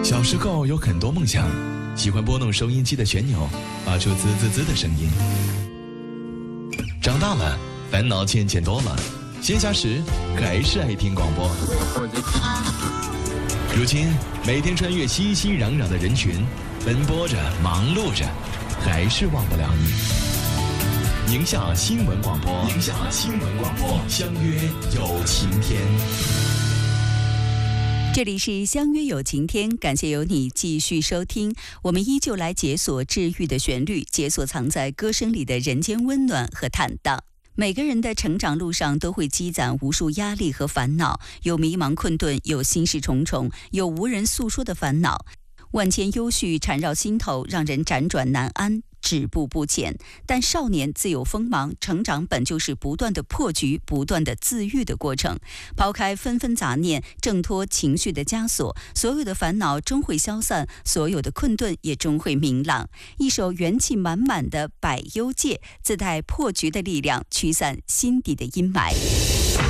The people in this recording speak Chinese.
小时候有很多梦想，喜欢拨弄收音机的旋钮，发出滋滋滋的声音。长大了，烦恼渐渐多了，闲暇时还是爱听广播。如今每天穿越熙熙攘攘的人群，奔波着，忙碌着，还是忘不了你。宁夏新闻广播，宁夏新闻广播，相约有晴天。 这里是相约有晴天，感谢有你继续收听。我们依旧来解锁治愈的旋律，解锁藏在歌声里的人间温暖和坦荡。每个人的成长路上都会积攒无数压力和烦恼，有迷茫困顿，有心事重重，有无人诉说的烦恼。万千忧绪缠绕心头，让人辗转难安，止步不前。但少年自有锋芒，成长本就是不断的破局，不断的自愈的过程。抛开纷纷杂念，挣脱情绪的枷锁，所有的烦恼终会消散，所有的困顿也终会明朗。一首元气满满的百忧戒，自带破局的力量，驱散心底的阴霾。